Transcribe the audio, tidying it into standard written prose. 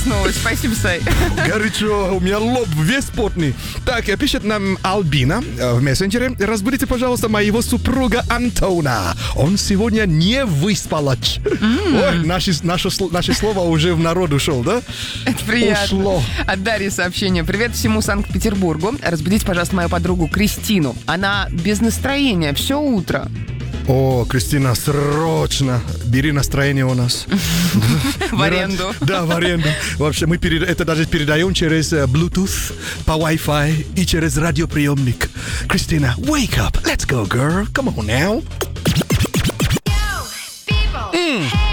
проснулась. Спасибо, Сай. Горячо, у меня лоб весь потный. Так, пишет нам Альбина в мессенджере. Разбудите, пожалуйста, моего супруга Антона. Он сегодня не выспалач. Ой, наше слово уже в народ ушел, да? Это приятно. Ушло. От Дарьи сообщение. Привет всему Санкт-Петербургу. Разбудите, пожалуйста, мою подругу Кристину. Она без настроения все утро. О, Кристина, срочно бери настроение у нас. В аренду. Да, в аренду. Вообще, мы это даже передаем через Bluetooth, по Wi-Fi и через радиоприемник. Кристина, wake up. Let's go, girl. Come on now. Yo, people. Hey.